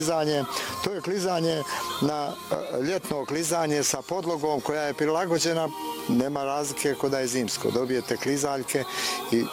klizanje. To je klizanje na ljetno klizanje sa podlogom koja je prilagođena, nema razlike kod da je zimsko. Dobijete klizaljke i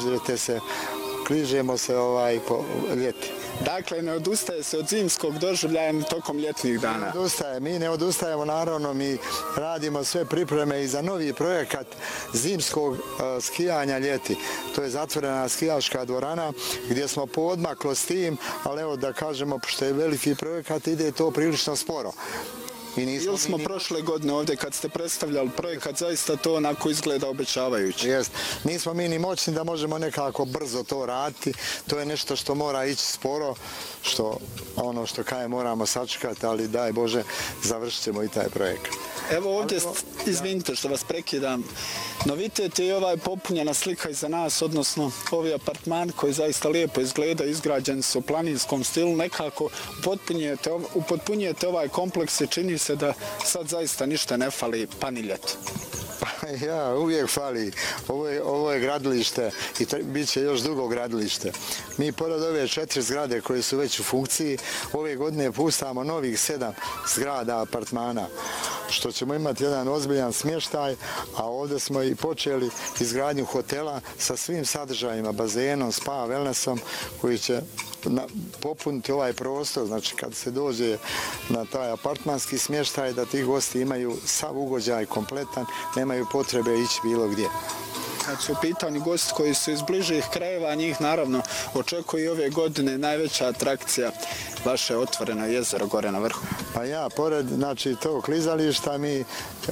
kližemo se po ljeti. Dakle, ne odustaje se od zimskog doživljaja tokom ljetnih dana. Mi ne odustajemo, naravno, mi radimo sve pripreme i za novi projekat zimskog skijanja ljeti. To je zatvorena skijaška dvorana gdje smo poodmaklo s tim, ali evo da kažemo, pošto je veliki projekat, ide to prilično sporo. Ili smo prošle godine ovdje kad ste predstavljali projekat, zaista to onako izgleda obećavajuće. Jest. Nismo mi ni moćni da možemo nekako brzo to raditi. To je nešto što mora ići sporo, ono što moramo sačekati, ali daj Bože, završit ćemo i taj projekat. Evo ovdje, izvinite što vas prekidam, novitet je ovaj popunjena slika iza nas, odnosno ovi apartmani koji zaista lijepo izgleda, izgrađeni su u planinskom stilu, nekako upotpunjujete ovaj kompleks i čini se da sad zaista ništa ne fali, pa ni ljeto. Ja, uvijek fali. Ovo je gradilište i bit će još dugo gradilište. Mi pored ove 4 zgrade koje su već u funkciji, ove godine pustamo novih 7 zgrada apartmana, što ćemo imati jedan ozbiljan smještaj, a ovdje smo i počeli izgradnju hotela sa svim sadržajima, bazenom, spa, wellnessom, koji će popuniti ovaj prostor, znači kad se dođe na taj apartmanski smještaj, da ti gosti imaju sav ugođaj kompletan, nemaju potrebe ići bilo gdje. Kad su u pitanju gosti koji su iz bližih krajeva, njih naravno očekuje i ove godine najveća atrakcija vaše otvoreno jezero gore na vrhu. Pa ja, pored tog klizališta mi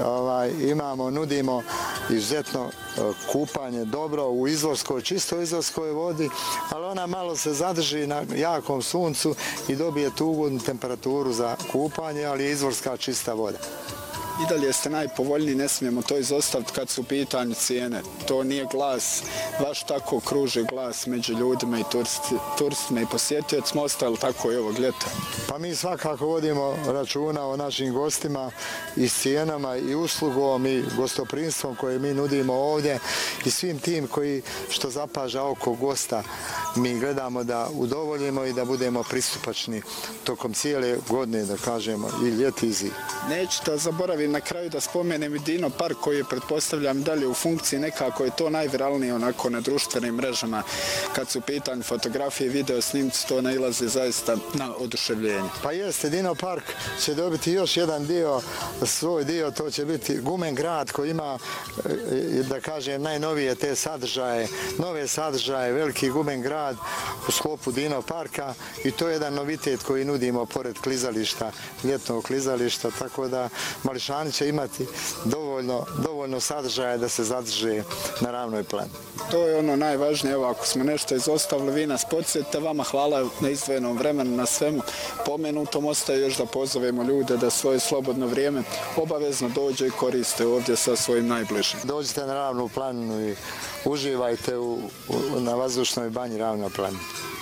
nudimo izuzetno kupanje dobro u čistoj izvorskoj vodi, ali ona malo se zadrži na jakom suncu i dobije tu ugodnu temperaturu za kupanje, ali je izvorska čista voda. I dalje ste najpovoljniji, ne smijemo to izostaviti kad su u pitanju cijene. To nije glas, baš tako kruži glas među ljudima i turistima i posjetiteljima, ostalo tako i ovog ljeta. Pa mi svakako vodimo računa o našim gostima i s cijenama i uslugom i gostoprinstvom koje mi nudimo ovdje i svim tim što zapaža oko gosta. Mi gledamo da udovoljimo i da budemo pristupačni tokom cijele godine, da kažemo, i ljeti i zimi. Neću da zaboravim na kraju da spomenem i Dino park koji je, pretpostavljam, dalje u funkciji, nekako je to najviralnije onako na društvenim mrežama. Kad su u pitanju fotografije i video snimci, to nailazi zaista na oduševljenje. Pa jeste, Dino park će dobiti još jedan dio, svoj dio, to će biti Gumen grad koji ima, da kažem, najnovije te sadržaje, nove sadržaje, veliki Gumen grad u sklopu Dino parka i to je jedan novitet koji nudimo pored klizališta, ljetnog klizališta, tako da mališani će imati dovoljno sadržaja da se zadrže na ravnoj plani. To je ono najvažnije, evo ako smo nešto izostavili, vi nas podsjetite, vama hvala na izdvojenom vremenu, na svemu pomenutom, ostaje još da pozovemo ljude da svoje slobodno vrijeme obavezno dođe i koriste ovdje sa svojim najbližim. Dođite na ravnu planinu i uživajte na vazdušnoj banji Ravna planina.